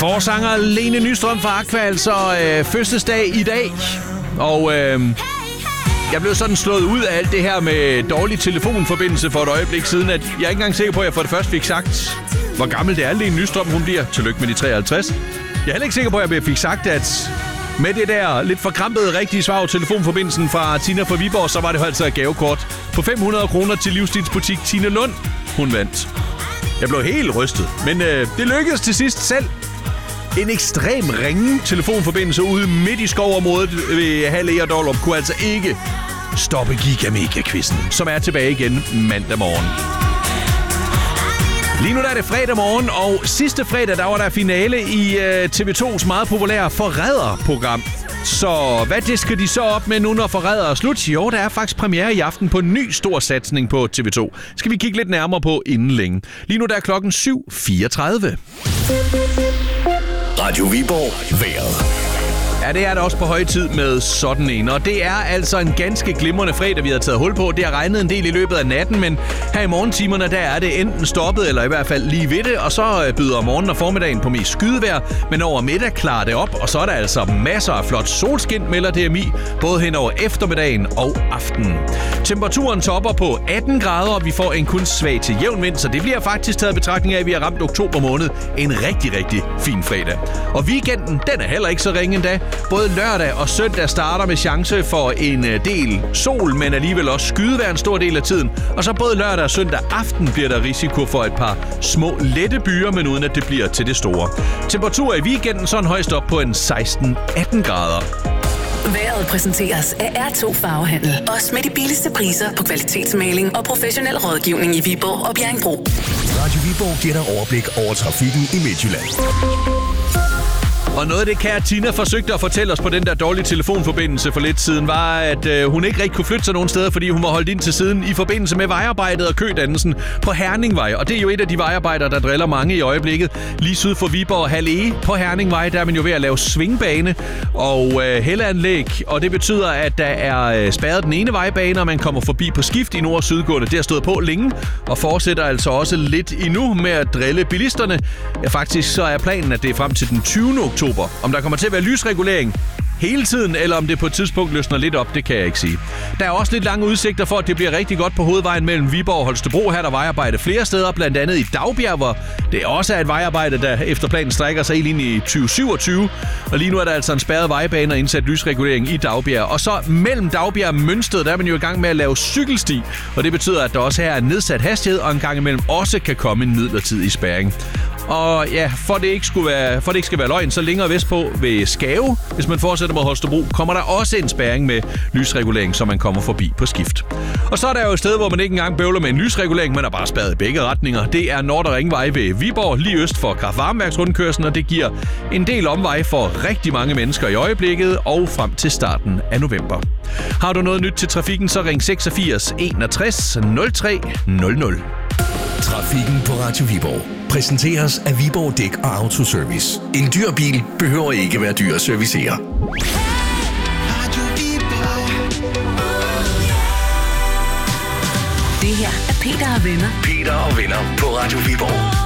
Forsanger Lene Nystrøm fra Aqua, altså fødselsdag i dag. Og jeg blev sådan slået ud af alt det her med dårlig telefonforbindelse for et øjeblik siden, at jeg er ikke engang sikker på, at jeg for det første fik sagt, hvor gammel det er, Lene Nystrøm hun bliver. Tillykke med de 53. Jeg er heller ikke sikker på, at jeg fik sagt, at med det der lidt forkrampede, rigtige svar på telefonforbindelsen fra Tina fra Viborg, så var det altså et gavekort på 500 kroner til livsstilsbutik Tine Lund. Hun vandt. Jeg blev helt rystet, men det lykkedes til sidst selv. En ekstrem ringe telefonforbindelse ude midt i skovområdet ved Halle og Dollerup kunne altså ikke stoppe Giga-Mega-quizzen, som er tilbage igen mandag morgen. Lige nu der er det fredag morgen, og sidste fredag der var der finale i TV2's meget populære Forræder-program. Så hvad det skal de så op med nu, når Forræder er slut? Jo, der er faktisk premiere i aften på en ny stor satsning på TV2. Skal vi kigge lidt nærmere på inden længe. Lige nu der er klokken 7:34. Radio Viborg vejret. Ja, det er der også på høje tid med sådan en. Og det er altså en ganske glimrende fredag, vi har taget hul på. Det har regnet en del i løbet af natten, men her i morgentimerne, der er det enten stoppet, eller i hvert fald lige ved det. Og så byder morgenen og formiddagen på mest skydevejr, men over middag klarer det op. Og så er der altså masser af flot solskin, melder DMI, både hen over eftermiddagen og aftenen. Temperaturen topper på 18 grader, og vi får en kun svag til jævn vind, så det bliver faktisk taget betragtning af, at vi har ramt oktober måned. En rigtig, rigtig fin fredag. Og weekenden, den er heller ikke så ringe endda. Både lørdag og søndag starter med chance for en del sol, men alligevel også skydevejr en stor del af tiden. Og så både lørdag og søndag aften bliver der risiko for et par små lette byer, men uden at det bliver til det store. Temperaturer i weekenden sådan højst op på en 16-18 grader. Vejret præsenteres af R2 Farvehandel. Også med de billigste priser på kvalitetsmaling og professionel rådgivning i Viborg og Bjerringbro. Radio Viborg giver dig overblik over trafikken i Midtjylland. Og noget af det, kære Tina forsøgte at fortælle os på den der dårlige telefonforbindelse for lidt siden, var, at hun ikke rigtig kunne flytte sig nogen steder, fordi hun var holdt ind til siden i forbindelse med vejarbejdet og kødannelsen på Herningvej. Og det er jo et af de vejarbejder, der driller mange i øjeblikket. Lige syd for Viborg og Halle på Herningvej, der er man jo ved at lave svingbane og helleanlæg. Og det betyder, at der er spærret den ene vejbane, og man kommer forbi på skift i nord- og sydgående. Det har stået på længe og fortsætter altså også lidt endnu med at drille bilisterne. Ja, faktisk så er planen, at det er frem til den 20. oktober. Om der kommer til at være lysregulering hele tiden, eller om det på et tidspunkt løsner lidt op, det kan jeg ikke sige. Der er også lidt lange udsigter for, at det bliver rigtig godt på hovedvejen mellem Viborg og Holstebro. Her er der vejarbejde flere steder, blandt andet i Dagbjerg, hvor det også er et vejarbejde, der efter planen strækker sig helt ind i 2027. Og lige nu er der altså en spærret vejbane og indsat lysregulering i Dagbjerg. Og så mellem Dagbjerg og Mønsted, der er man jo i gang med at lave cykelsti. Og det betyder, at der også her er nedsat hastighed, og en gang imellem også kan komme en midlertidig spærring. Og ja, for det ikke skal være løgn, så længere vestpå ved Skave, hvis man fortsætter mod Holstebro, kommer der også en spærring med lysregulering, så man kommer forbi på skift. Og så er der jo et sted, hvor man ikke engang bøvler med en lysregulering, man er bare spærret i begge retninger. Det er Nordre Ringvej ved Viborg, lige øst for kraft-varmeværksrundkørslen, og det giver en del omvej for rigtig mange mennesker i øjeblikket og frem til starten af november. Har du noget nyt til trafikken, så ring 86 61 03 00. Trafikken på Radio Viborg præsenteres af Viborg Dæk og Autoservice. En dyr bil behøver ikke være dyr at servicere. Det her er Peter og Venner. Peter og Venner på Radio Viborg.